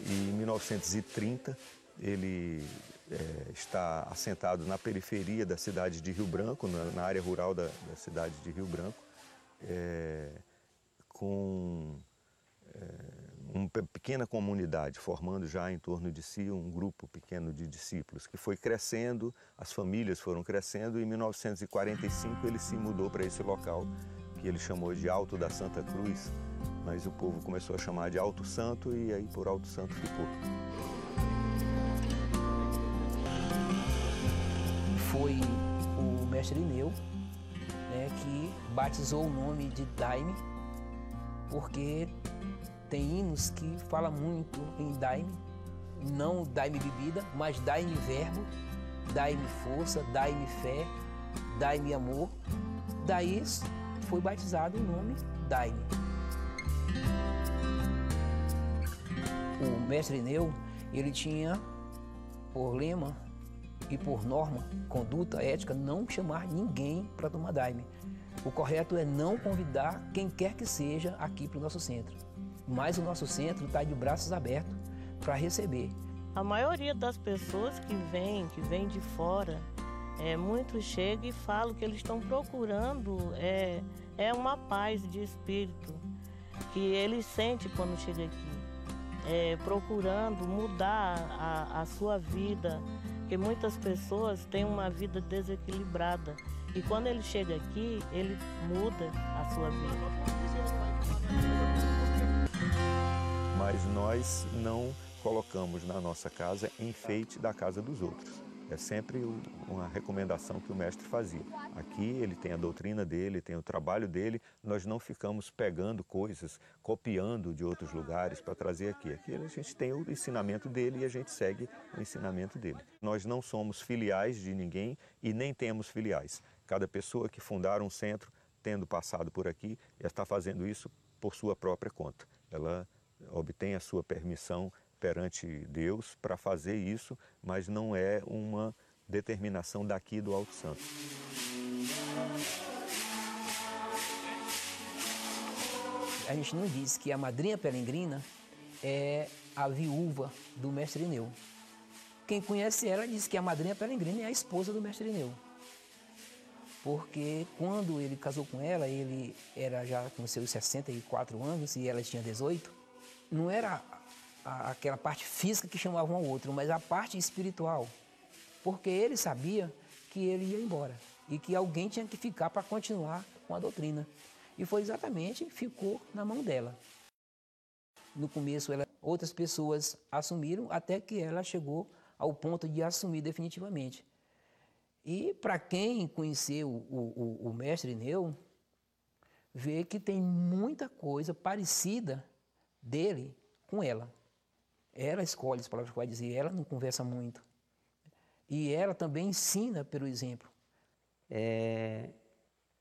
E em 1930 ele está assentado na periferia da cidade de Rio Branco, na área rural da cidade de Rio Branco, com uma pequena comunidade, formando já em torno de si um grupo pequeno de discípulos, que foi crescendo, as famílias foram crescendo, e em 1945 ele se mudou para esse local, que ele chamou de Alto da Santa Cruz, mas o povo começou a chamar de Alto Santo, e aí por Alto Santo ficou. Foi o mestre Irineu, né, que batizou o nome de Daime, porque tem hinos que falam muito em Daime, não Daime bebida, mas Daime verbo, Daime força, Daime fé, Daime amor. Daí foi batizado o nome Daime. O mestre Irineu, ele tinha por lema e por norma, conduta, ética, não chamar ninguém para tomar Daime. O correto é não convidar quem quer que seja aqui para o nosso centro. Mas o nosso centro está de braços abertos para receber. A maioria das pessoas que vêm de fora, muitos chegam e falam que eles estão procurando uma paz de espírito que eles sentem quando chegam aqui, procurando mudar a sua vida, porque muitas pessoas têm uma vida desequilibrada e quando ele chega aqui, ele muda a sua vida. Mas nós não colocamos na nossa casa enfeite da casa dos outros. É sempre uma recomendação que o mestre fazia. Aqui ele tem a doutrina dele, tem o trabalho dele, nós não ficamos pegando coisas, copiando de outros lugares para trazer aqui. Aqui a gente tem o ensinamento dele e a gente segue o ensinamento dele. Nós não somos filiais de ninguém e nem temos filiais. Cada pessoa que fundar um centro, tendo passado por aqui, está fazendo isso por sua própria conta. Ela obtém a sua permissão perante Deus para fazer isso, mas não é uma determinação daqui do Alto Santo. A gente não diz que a madrinha peregrina é a viúva do mestre Irineu. Quem conhece ela diz que a madrinha peregrina é a esposa do mestre Irineu. Porque quando ele casou com ela, ele era já com seus 64 anos e ela tinha 18, não era aquela parte física que chamava um ao outro, mas a parte espiritual. Porque ele sabia que ele ia embora e que alguém tinha que ficar para continuar com a doutrina. E foi exatamente, ficou na mão dela. No começo, outras pessoas assumiram até que ela chegou ao ponto de assumir definitivamente. E para quem conheceu o mestre Irineu, vê que tem muita coisa parecida dele com ela. Ela escolhe as palavras que vai dizer, ela não conversa muito. E ela também ensina pelo exemplo.